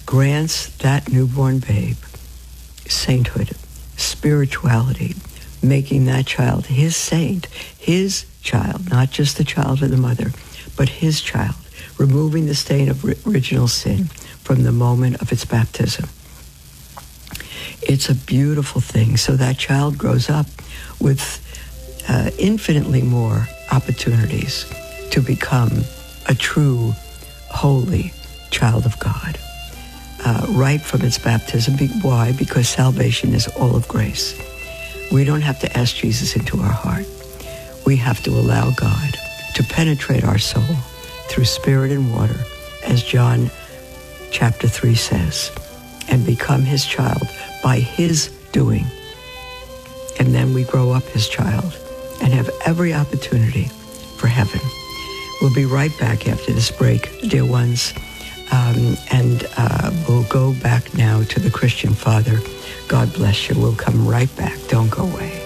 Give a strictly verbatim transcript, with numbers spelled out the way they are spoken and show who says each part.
Speaker 1: grants that newborn babe sainthood, spirituality, making that child his saint, his child, not just the child of the mother, but his child, removing the stain of original sin from the moment of its baptism. It's a beautiful thing. So that child grows up with uh, infinitely more opportunities to become a true, holy child of God. Uh, right from its baptism. Why? Because salvation is all of grace. We don't have to ask Jesus into our heart. We have to allow God to penetrate our soul through spirit and water, as John chapter three says, and become his child by his doing. And then we grow up his child and have every opportunity for heaven. We'll be right back after this break, dear ones. Um, and uh, we'll go back now to the Christian Father. God bless you. We'll come right back. Don't go away.